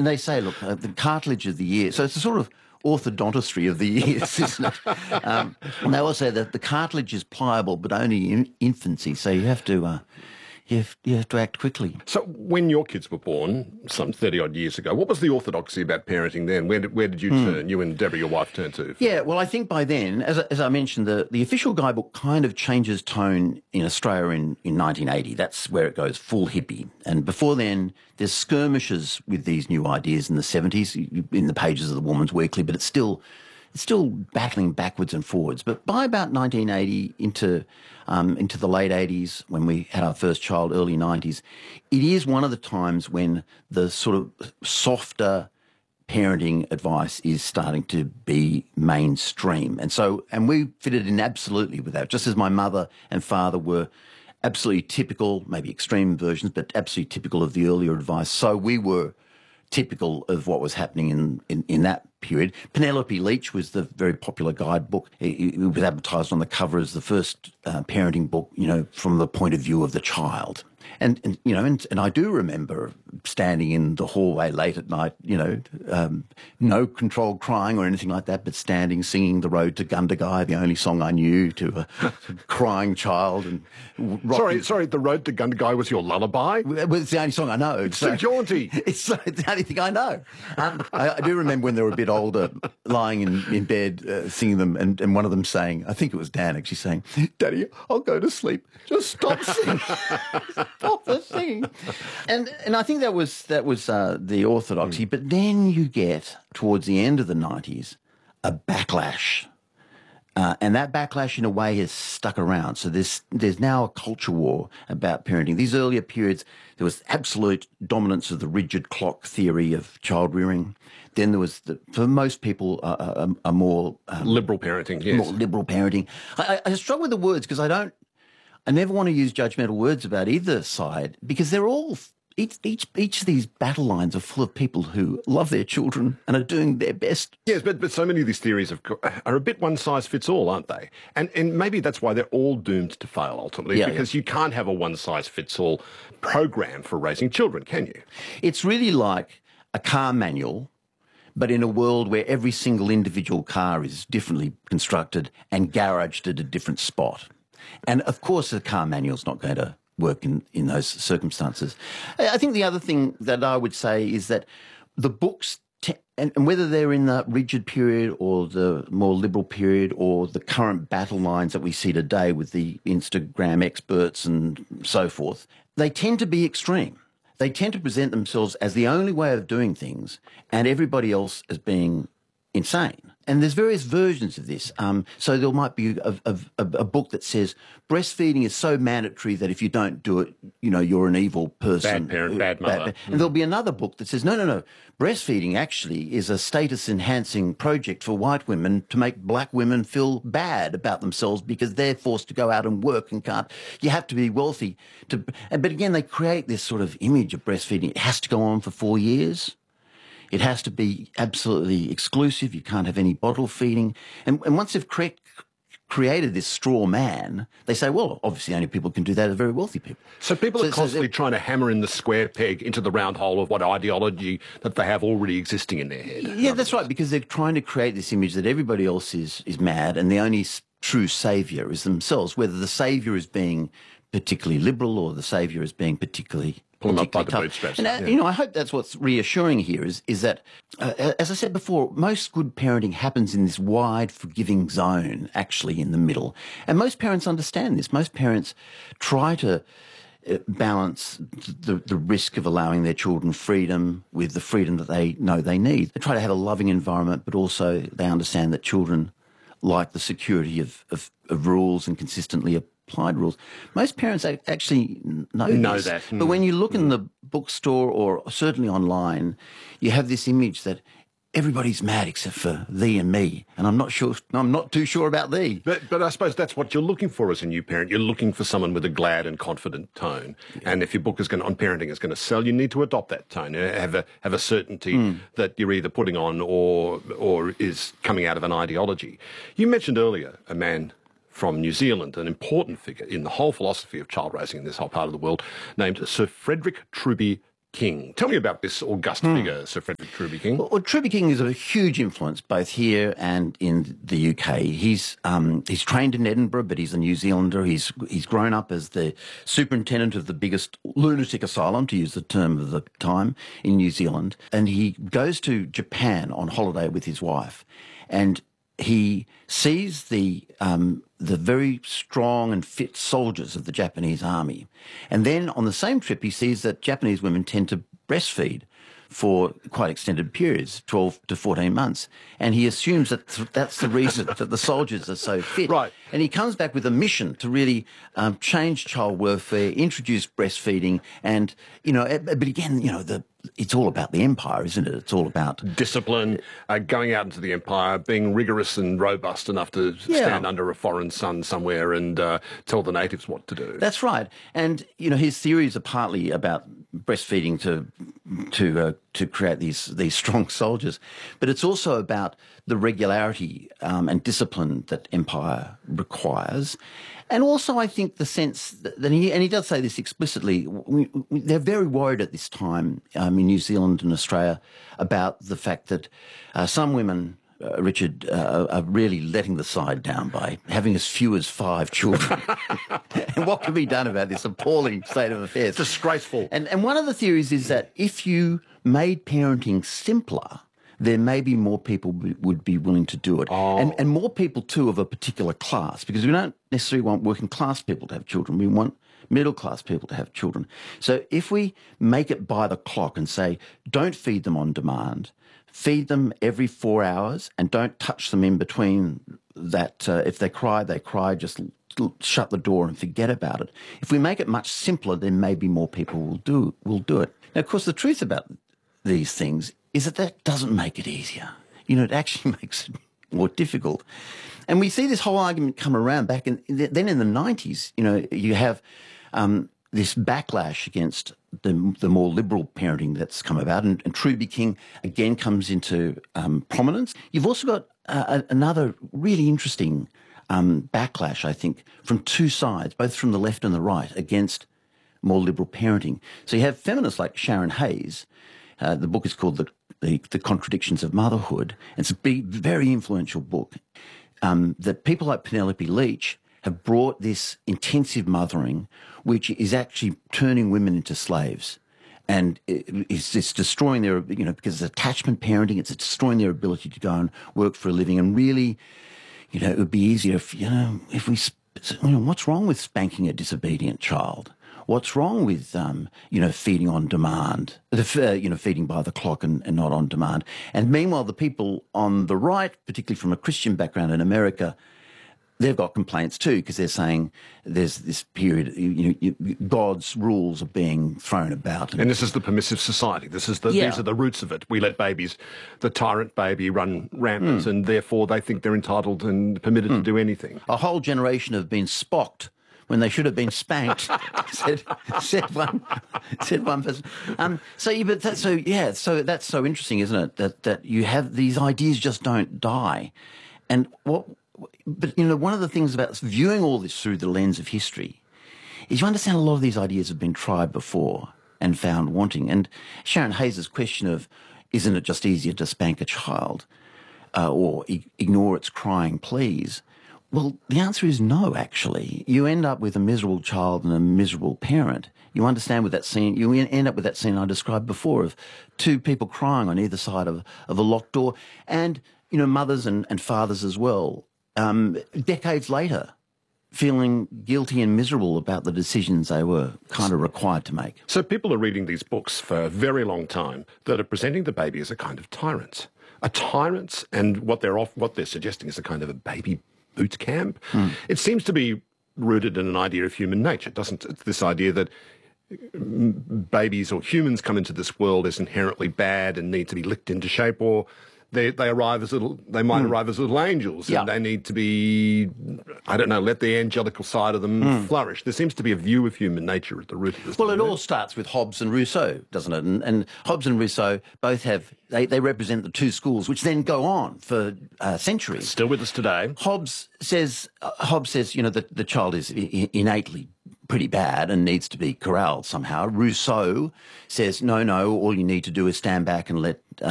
and they say, look, the cartilage of the ear. So it's a sort of orthodontistry of the ears, isn't it? And they will say that the cartilage is pliable, but only in infancy. So you have to you have to act quickly. So when your kids were born, some 30-odd years ago, what was the orthodoxy about parenting then? Where did you turn, you and Deborah, your wife, turn to? Yeah, well, I think by then, as I mentioned, the official guidebook kind of changes tone in Australia in 1980. That's where it goes full hippie. And before then, there's skirmishes with these new ideas in the 70s, in the pages of the Woman's Weekly, but it's still battling backwards and forwards. But by about 1980 into the late 80s, when we had our first child, early 90s, it is one of the times when the sort of softer parenting advice is starting to be mainstream. And we fitted in absolutely with that, just as my mother and father were absolutely typical, maybe extreme versions, but absolutely typical of the earlier advice. So we were typical of what was happening in that period. Penelope Leach was the very popular guidebook. It was advertised on the cover as the first parenting book, from the point of view of the child. And I do remember standing in the hallway late at night, no controlled crying or anything like that, but standing, singing The Road to Gundagai, the only song I knew, to a crying child. And Sorry, The Road to Gundagai was your lullaby? Well, it's the only song I know. It's so jaunty. It's the only thing I know. I do remember when they were a bit older, lying in bed, singing them, and one of them saying, I think it was Dan actually saying, Daddy, I'll go to sleep. Just stop singing. Stop the singing. And I think that was the orthodoxy. But then you get, towards the end of the 90s, a backlash. And that backlash, in a way, has stuck around. So there's now a culture war about parenting. These earlier periods, there was absolute dominance of the rigid clock theory of child rearing. Then there was, for most people, a more... liberal parenting, yes. More liberal parenting. I struggle with the words because I never want to use judgmental words about either side, because they're all... Each of these battle lines are full of people who love their children and are doing their best. Yes, but so many of these theories are a bit one-size-fits-all, aren't they? And maybe that's why they're all doomed to fail, ultimately, because you can't have a one-size-fits-all program for raising children, can you? It's really like a car manual, but in a world where every single individual car is differently constructed and garaged at a different spot. And, of course, the car manual's not going to work in those circumstances. I think the other thing that I would say is that the books, and whether they're in the rigid period or the more liberal period or the current battle lines that we see today with the Instagram experts and so forth, they tend to be extreme. They tend to present themselves as the only way of doing things and everybody else as being insane. And there's various versions of this. So there might be a book that says breastfeeding is so mandatory that if you don't do it, you're an evil person. Bad parent, bad mother. And there'll be another book that says, no. Breastfeeding actually is a status-enhancing project for white women to make black women feel bad about themselves because they're forced to go out and work and can't. You have to be wealthy. But again, they create this sort of image of breastfeeding. It has to go on for 4 years. It has to be absolutely exclusive. You can't have any bottle feeding. And once they've created this straw man, they say, well, obviously only people can do that are very wealthy people. So people are constantly trying to hammer in the square peg into the round hole of what ideology that they have already existing in their head. Yeah, that's right, because they're trying to create this image that everybody else is mad and the only true saviour is themselves, whether the saviour is being particularly liberal or the saviour is being particularly... Pull them up by the bootstraps. And, I hope that's what's reassuring here is that, as I said before, most good parenting happens in this wide, forgiving zone, actually, in the middle. And most parents understand this. Most parents try to balance the risk of allowing their children freedom with the freedom that they know they need. They try to have a loving environment, but also they understand that children like the security of rules and consistently applied rules. Most parents actually know this. That. But when you look in the bookstore or certainly online, you have this image that everybody's mad except for thee and me, and I'm not too sure about thee. But I suppose that's what you're looking for as a new parent. You're looking for someone with a glad and confident tone. Yeah. And if your book on parenting is going to sell, you need to adopt that tone. Have a certainty that you're either putting on or is coming out of an ideology. You mentioned earlier a man from New Zealand, an important figure in the whole philosophy of child raising in this whole part of the world, named Sir Frederick Truby King. Tell me about this august figure, Sir Frederick Truby King. Well, Truby King is a huge influence both here and in the UK. He's trained in Edinburgh, but he's a New Zealander. He's grown up as the superintendent of the biggest lunatic asylum, to use the term of the time, in New Zealand. And he goes to Japan on holiday with his wife, and he sees the very strong and fit soldiers of the Japanese army. And then on the same trip, he sees that Japanese women tend to breastfeed for quite extended periods, 12 to 14 months. And he assumes that that's the reason that the soldiers are so fit. Right. And he comes back with a mission to really change child welfare, introduce breastfeeding, and, but again, it's all about the empire, isn't it? It's all about discipline, going out into the empire, being rigorous and robust enough to stand under a foreign sun somewhere and tell the natives what to do. That's right. And, his theories are partly about breastfeeding to create these strong soldiers, but it's also about the regularity and discipline that empire requires. And also, I think the sense that he does say this explicitly, they're very worried at this time in New Zealand and Australia about the fact that some women, Richard, are really letting the side down by having as few as 5 children. And what can be done about this appalling state of affairs? It's disgraceful. And one of the theories is that if you made parenting simpler, there may be more people would be willing to do it. Oh. And more people, too, of a particular class, because we don't necessarily want working class people to have children. We want middle class people to have children. So if we make it by the clock and say, don't feed them on demand, feed them every 4 hours and don't touch them in between that. If they cry, just shut the door and forget about it. If we make it much simpler, then maybe more people will do it. Now, of course, the truth about these things is that doesn't make it easier. It actually makes it more difficult. And we see this whole argument come around back then in the 90s, you have this backlash against the more liberal parenting that's come about, and Truby King again comes into prominence. You've also got another really interesting backlash, I think, from two sides, both from the left and the right, against more liberal parenting. So you have feminists like Sharon Hayes. The book is called The Contradictions of Motherhood. It's a big, very influential book that people like Penelope Leach have brought this intensive mothering, which is actually turning women into slaves. And it's destroying their, because it's attachment parenting, it's destroying their ability to go and work for a living. And really, it would be easier if we, what's wrong with spanking a disobedient child? What's wrong with, feeding on demand, feeding by the clock and not on demand? And meanwhile, the people on the right, particularly from a Christian background in America, they've got complaints too, because they're saying there's this period, God's rules are being thrown about. And this is the permissive society. These are the roots of it. We let the tyrant baby run rampant, and therefore they think they're entitled and permitted to do anything. A whole generation have been spocked when they should have been spanked, said one person. So that's so interesting, isn't it? That you have these ideas just don't die, and one of the things about viewing all this through the lens of history is you understand a lot of these ideas have been tried before and found wanting. And Sharon Hayes' question of, isn't it just easier to spank a child or ignore its crying pleas? Well, the answer is no, actually. You end up with a miserable child and a miserable parent. You understand with that scene, you end up with that scene I described before of two people crying on either side of a locked door, and, mothers and fathers as well, decades later, feeling guilty and miserable about the decisions they were kind of required to make. So people are reading these books for a very long time that are presenting the baby as a kind of tyrant. A tyrant, and what they're suggesting is a kind of a baby boot camp. It seems to be rooted in an idea of human nature, doesn't it? It's this idea that babies or humans come into this world as inherently bad and need to be licked into shape, or they might arrive as little angels, and they need to be, let the angelical side of them flourish. There seems to be a view of human nature at the root of this. Well, it all starts with Hobbes and Rousseau, doesn't it? And Hobbes and Rousseau both they represent the two schools, which then go on for centuries. Still with us today. Hobbes says, that the child is innately pretty bad and needs to be corralled somehow. Rousseau says, no, all you need to do is stand back and let